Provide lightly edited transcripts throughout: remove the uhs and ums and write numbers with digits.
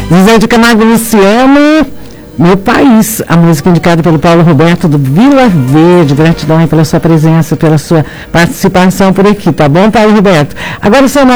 Zé de Camargo Luciano, Meu País, a música indicada pelo Paulo Roberto do Vila Verde. Gratidão aí pela sua presença, pela sua participação por aqui, tá bom, Paulo Roberto? Agora são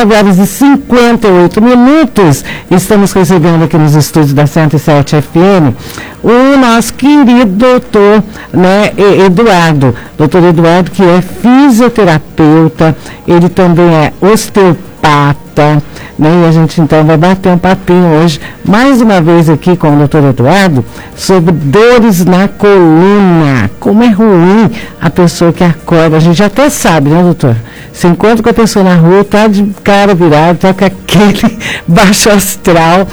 9h58. Estamos recebendo aqui nos estúdios da 107 FM o nosso querido doutor, né, Eduardo. Doutor Eduardo, que é fisioterapeuta, ele também é osteopata, né? E a gente então vai bater um papinho hoje, mais uma vez aqui com o doutor Eduardo, sobre dores na coluna. Como é ruim a pessoa que acorda. A gente até sabe, né, doutor? Se encontra com a pessoa na rua, tá de cara virada, tá com aquele baixo astral,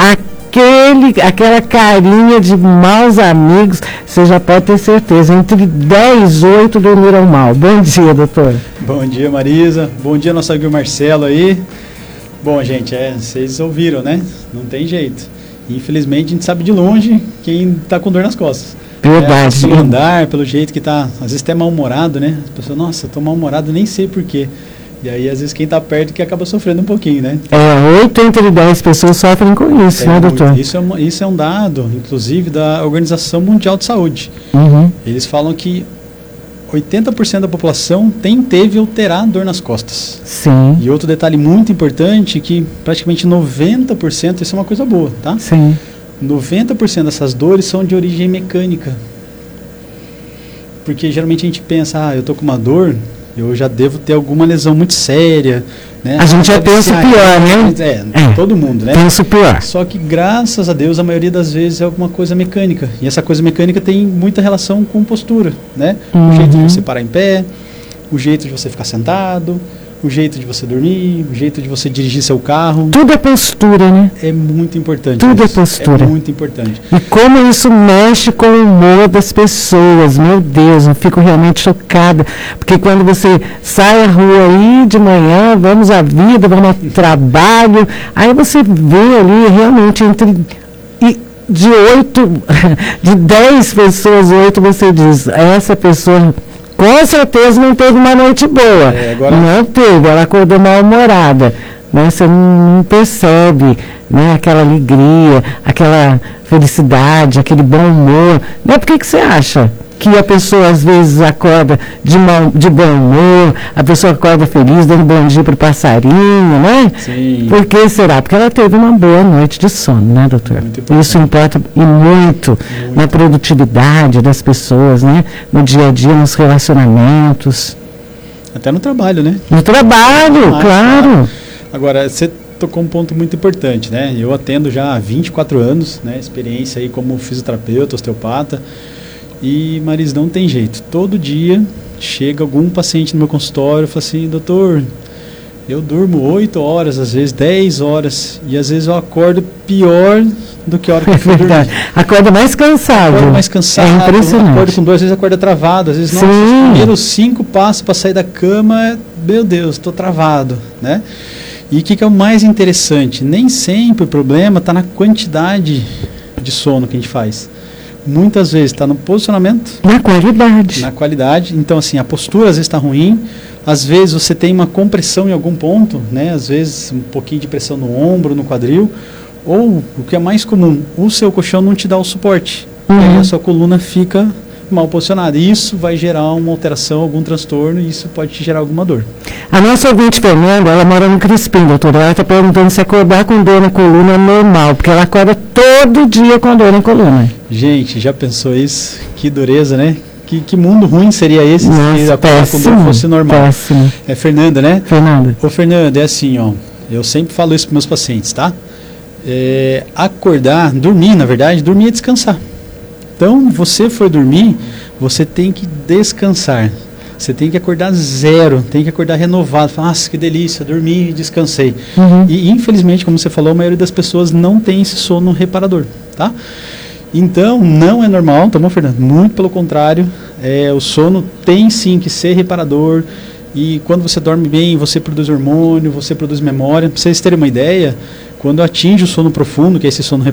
aquela carinha de maus amigos, você já pode ter certeza, entre 10 e 8 dormiram mal. Bom dia, doutor. Bom dia, Marisa. Bom dia, nosso amigo Marcelo aí. Bom, gente, vocês ouviram, né? Não tem jeito. Infelizmente, a gente sabe de longe quem está com dor nas costas. Verdade. Pelo andar, pelo jeito que está, às vezes até mal-humorado, né? As pessoas, nossa, estou mal-humorado, nem sei porquê. E aí, às vezes, quem está perto que acaba sofrendo um pouquinho, né? 8 entre 10 pessoas sofrem com isso, né, doutor? Isso é um dado, inclusive, da Organização Mundial de Saúde. Uhum. Eles falam que 80% da população teve ou terá dor nas costas. Sim. E outro detalhe muito importante, que praticamente 90%, isso é uma coisa boa, tá? Sim. 90% dessas dores são de origem mecânica. Porque geralmente a gente pensa, eu tô com uma dor, eu já devo ter alguma lesão muito séria, né? A gente já pensa o pior, né? Todo mundo, né? Pensa o pior. Só que, graças a Deus, a maioria das vezes é alguma coisa mecânica. E essa coisa mecânica tem muita relação com postura, né? Uhum. O jeito de você parar em pé, o jeito de você ficar sentado, o jeito de você dormir, o jeito de você dirigir seu carro. Tudo é postura, né? É muito importante. Tudo isso. É postura. É muito importante. E como isso mexe com o humor das pessoas, meu Deus, eu fico realmente chocada. Porque quando você sai à rua aí de manhã, vamos à vida, vamos ao trabalho, aí você vê ali realmente de 10 pessoas, 8 você diz, essa pessoa com certeza não teve uma noite boa. Não teve, ela acordou mal-humorada. Né? Você não percebe, né, aquela alegria, aquela felicidade, aquele bom humor. Né? Por que você acha que a pessoa às vezes acorda de bom humor, a pessoa acorda feliz, dando bom dia para o passarinho, né? Sim. Por que será? Porque ela teve uma boa noite de sono, né, doutor? Isso importa e muito na produtividade das pessoas, né? No dia a dia, nos relacionamentos. Até no trabalho, né? No trabalho, claro. Agora, você tocou um ponto muito importante, né? Eu atendo já há 24 anos, né? Experiência aí como fisioterapeuta, osteopata. E, Maris, não tem jeito. Todo dia chega algum paciente no meu consultório e fala assim, doutor, eu durmo 8 horas, às vezes 10 horas, e às vezes eu acordo pior do que a hora que eu fui dormir. Acorda mais cansado. Acordo mais cansado. É impressionante. Acordo com dor, às vezes acorda travado. Às vezes, nossa, os primeiros 5 passos para sair da cama, meu Deus, estou travado, né? E o que é o mais interessante? Nem sempre o problema está na quantidade de sono que a gente faz. Muitas vezes está no posicionamento. Na qualidade. Na qualidade. Então, assim, a postura às vezes está ruim. Às vezes você tem uma compressão em algum ponto, né? Às vezes um pouquinho de pressão no ombro, no quadril. Ou, o que é mais comum, o seu colchão não te dá o suporte. Uhum. E aí a sua coluna fica mal posicionada. Isso vai gerar uma alteração, algum transtorno, e isso pode te gerar alguma dor. A nossa ouvinte Fernanda, ela mora no Crispim, doutora. Ela está perguntando se acordar com dor na coluna é normal, porque ela acorda todo dia com dor na coluna. Gente, já pensou isso? Que dureza, né? Que mundo ruim seria esse se acordar com dor fosse normal? Péssimo. É Fernanda, né? Fernanda. Ô, Fernanda, é assim, ó. Eu sempre falo isso para meus pacientes, tá? Acordar, dormir, na verdade, dormir é descansar. Então, você for dormir, você tem que descansar. Você tem que acordar zero, tem que acordar renovado. Falar, nossa, que delícia, dormi e descansei. Uhum. E, infelizmente, como você falou, a maioria das pessoas não tem esse sono reparador, tá? Então, não é normal, tá bom, Fernando? Muito pelo contrário, o sono tem sim que ser reparador. E quando você dorme bem, você produz hormônio, você produz memória. Para vocês terem uma ideia, quando atinge o sono profundo, que é esse sono